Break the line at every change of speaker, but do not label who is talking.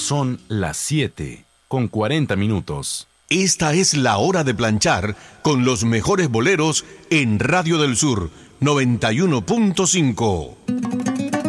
Son las 7:40.
Esta es la hora de planchar con los mejores boleros en Radio del Sur 91.5.